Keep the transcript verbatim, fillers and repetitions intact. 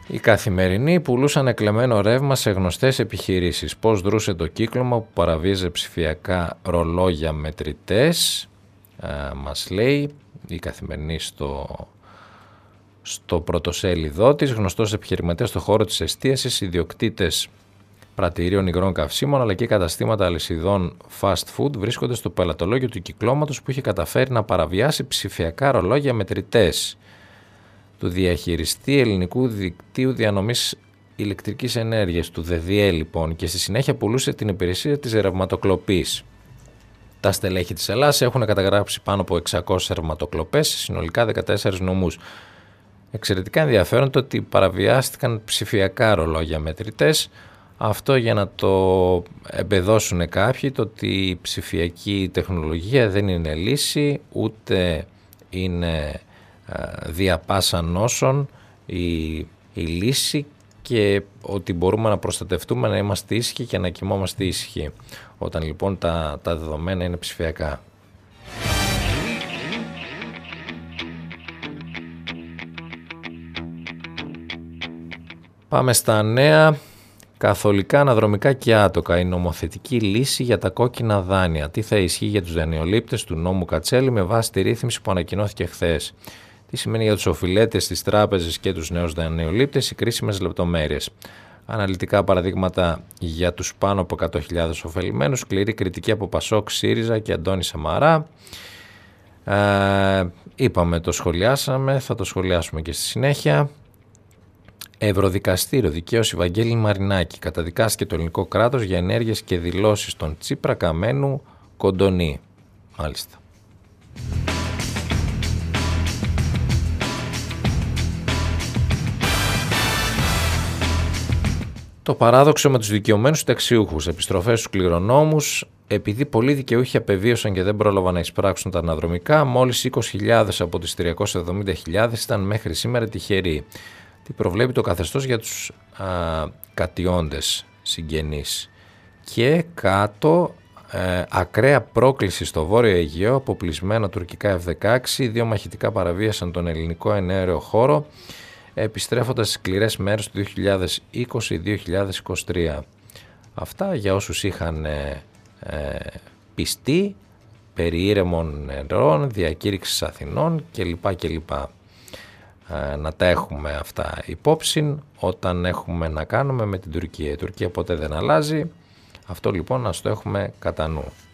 Οι Καθημερινοί πουλούσαν εκλεμμένο ρεύμα σε γνωστές επιχειρήσεις. Πώς δρούσε το κύκλωμα που παραβίαζε ψηφιακά ρολόγια μετρητές. Α, μας λέει η Καθημερινή στο, στο πρωτοσέλιδό της. Γνωστός επιχειρηματίας στον χώρο της εστίασης, ιδιοκτήτες πρατηρίων υγρών καυσίμων αλλά και καταστήματα αλυσιδών fast food βρίσκονται στο πελατολόγιο του κυκλώματος που είχε καταφέρει να παραβιάσει ψηφιακά ρολόγια μετρητές του διαχειριστή ελληνικού δικτύου διανομής ηλεκτρικής ενέργειας, του ΔΕΔΙΕ λοιπόν, και στη συνέχεια πουλούσε την υπηρεσία της ρευματοκλοπής. Τα στελέχη της Ελλάδας έχουν καταγράψει πάνω από εξακόσιες ρευματοκλοπές σε συνολικά δεκατέσσερις νομούς. Εξαιρετικά ενδιαφέρον το ότι παραβιάστηκαν ψηφιακά ρολόγια μετρητές. Αυτό για να το εμπεδώσουν κάποιοι, το ότι η ψηφιακή τεχνολογία δεν είναι λύση, ούτε είναι δια πάσα νόσων η, η λύση, και ότι μπορούμε να προστατευτούμε, να είμαστε ήσυχοι και να κοιμόμαστε ήσυχοι όταν λοιπόν τα, τα δεδομένα είναι ψηφιακά. Πάμε στα νέα. Καθολικά αναδρομικά και άτοκα, η νομοθετική λύση για τα κόκκινα δάνεια. Τι θα ισχύει για τους δανειολήπτες του νόμου Κατσέλη με βάση τη ρύθμιση που ανακοινώθηκε χθες. Τι σημαίνει για τους οφειλέτες, τις τράπεζες και τους νέους δανειολήπτες, οι κρίσιμες λεπτομέρειες. Αναλυτικά παραδείγματα για τους πάνω από εκατό χιλιάδες ωφελημένους, σκληρή κριτική από Πασόκ, ΣΥΡΙΖΑ και Αντώνη Σαμαρά. Ε, είπαμε, το σχολιάσαμε, θα το σχολιάσουμε και στη συνέχεια. Ευρωδικαστήριο, δικαίωση Βαγγέλη Μαρινάκη. Καταδικάστηκε το ελληνικό κράτος για ενέργειες και δηλώσεις των Τσίπρα, Καμένου, Κοντονή. Μάλιστα. Το παράδοξο με τους δικαιωμένους συνταξιούχους, επιστροφές στους κληρονόμους. Επειδή πολλοί δικαιούχοι απεβίωσαν και δεν πρόλαβαν να εισπράξουν τα αναδρομικά, μόλις είκοσι χιλιάδες από τις τριακόσιες εβδομήντα χιλιάδες ήταν μέχρι σήμερα τυχεροί. Τι προβλέπει το καθεστώς για τους α, κατιόντες συγγενείς. Και κάτω ε, ακραία πρόκληση στο Βόρειο Αιγαίο, αποπλισμένα τουρκικά εφ δεκαέξι, δύο μαχητικά παραβίασαν τον ελληνικό εναέριο χώρο, επιστρέφοντας στις σκληρές μέρες του δύο χιλιάδες είκοσι με δύο χιλιάδες είκοσι τρία. Αυτά για όσους είχαν ε, ε, πιστεί περί ήρεμων νερών, διακήρυξης Αθηνών κλπ. κλπ. Ε, να τα έχουμε αυτά υπόψη όταν έχουμε να κάνουμε με την Τουρκία. Η Τουρκία ποτέ δεν αλλάζει. Αυτό λοιπόν να το έχουμε κατά νου.